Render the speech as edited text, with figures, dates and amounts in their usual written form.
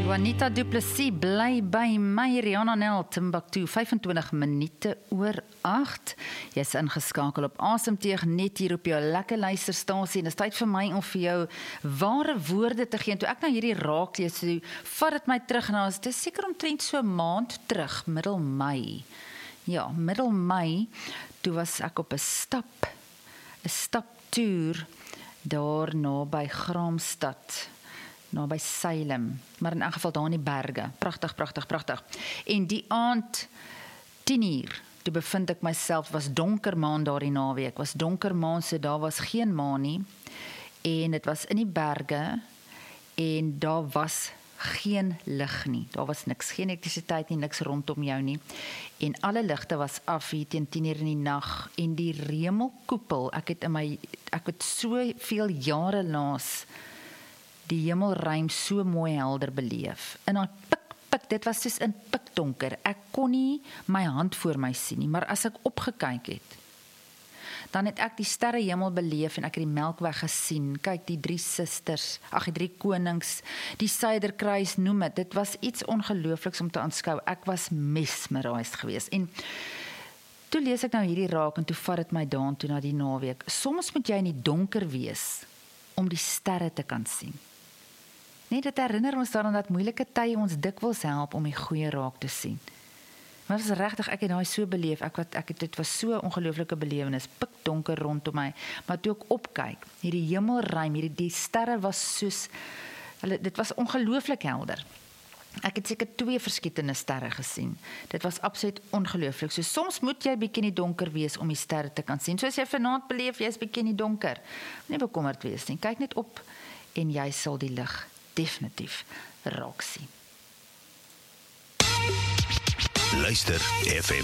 Juanita Du Plessis bly by my, Rihanna Nel, Timbuktu, 25 minute oor 8. Jy is ingeskakel op Asemteug net hier op jou lekker luisterstasie en dit is tyd vir my om vir jou ware woorde te gee. En toe ek nou hierdie raak lees, so vat dit my terug na, dit is seker omtrent so 'n maand terug, middel Mei. Ja, middel Mei, toe was ek op 'n staptoer daar naby Graamsstad. Naby Salem, maar in elk geval daar in die berge. Pragtig, pragtig, pragtig. En die aand, 10:00, toe bevind ek myself, was donker maan daar die naweek, was donker maan, so daar was geen maan nie, en dit was in die berge, en daar was geen lig nie, daar was niks, geen elektrisiteit nie, niks rondom jou nie, en alle ligte was af hier teen 10:00 in die nag, en die remelkoepel, ek het soveel jare laas die hemelruim so mooi helder beleef. En dan pik, dit was soos in pikdonker. Ek kon nie my hand voor my sien nie, maar as ek opgekyk het, dan het ek die sterrehemel beleef en ek het die Melkweg gesien. Kyk, die 3 susters, die 3 konings, die Suiderkruis, noem het. Dit was iets ongeloofliks om te aanskou. Ek was mesmerised geweest. En toe lees ek nou hierdie raak en toe vat dit my daan toe na die naweek. Soms moet jy in die donker wees om die sterre te kan sien. Nee, dit herinner ons daaraan dat moeilike tye ons dikwels help om die goeie raak te sien. Maar dit was regtig, ek het daai so beleef, dit was so 'n ongelooflike belewenis, pikdonker rondom my, maar toe ek opkyk, hierdie hemelruim, die sterre was soos, dit was ongelooflik helder. Ek het seker 2 verskietende sterre gesien. Dit was absoluut ongelooflik. So soms moet jy bietjie in die donker wees om die sterre te kan sien. Soos jy vanaand beleef, jy is bietjie in die donker. Nie bekommerd wees nie. Kyk net op en jy sal die lig definitief raak sien. Luister FM